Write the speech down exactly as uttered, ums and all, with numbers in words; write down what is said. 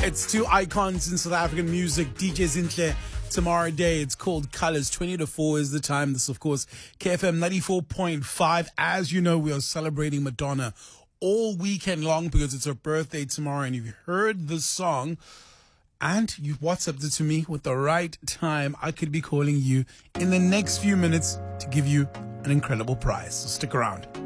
It's two icons in South African music, D J Zinhle, Tomorrow Day. It's called Colors. twenty to four is the time. This, of course, K F M ninety-four point five. As you know, we are celebrating Madonna all weekend long because it's her birthday tomorrow. And if you heard the song and you WhatsApped it to me with the right time, I could be calling you in the next few minutes to give you an incredible prize. So stick around.